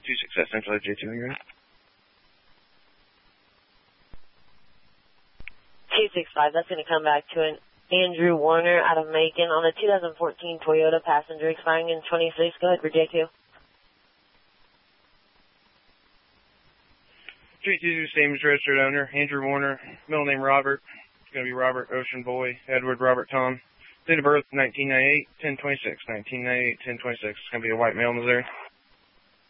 2-6 Central J2 on your end. 265, that's going to come back to an Andrew Warner out of Macon on a 2014 Toyota Passenger expiring in 26. Go ahead for J2. 322, same as registered owner, Andrew Warner, middle name Robert. It's going to be Robert Ocean Boy, Edward Robert Tom. Date of birth 1998, 1026. 1998, 1026. It's going to be a white male, Missouri.